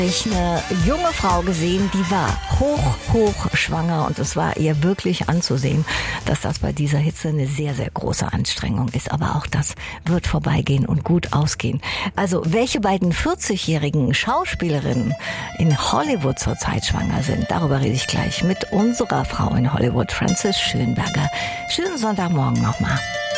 Ich eine junge Frau gesehen, die war hoch schwanger und es war ihr wirklich anzusehen, dass das bei dieser Hitze eine sehr, sehr große Anstrengung ist. Aber auch das wird vorbeigehen und gut ausgehen. Also welche beiden 40-jährigen Schauspielerinnen in Hollywood zurzeit schwanger sind, darüber rede ich gleich mit unserer Frau in Hollywood, Frances Schönberger. Schönen Sonntagmorgen nochmal.